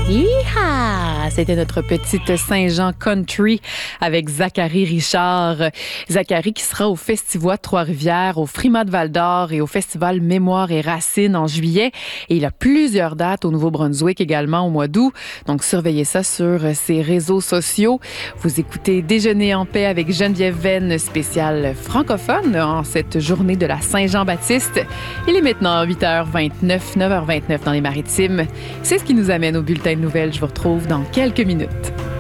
Hi-ha! C'était notre petite Saint-Jean Country avec Zachary Richard. Zachary qui sera au Festival de Trois-Rivières, au Frimat de Val-d'Or et au Festival Mémoire et Racines en juillet. Et il a plusieurs dates au Nouveau-Brunswick également au mois d'août. Donc, surveillez ça sur ses réseaux sociaux. Vous écoutez Déjeuner en paix avec Geneviève Venn, spécial francophone en cette journée de la Saint-Jean-Baptiste. Il est maintenant 8h29, 9h29 dans les Maritimes. C'est ce qui nous amène au bulletin de nouvelles. Je vous retrouve dans quelques minutes.